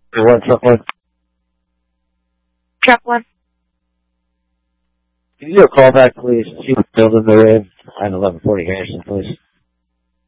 One, truck one. Truck 1. Can you do a call back, please? See what building they're in? I'm 1140 Harrison, please.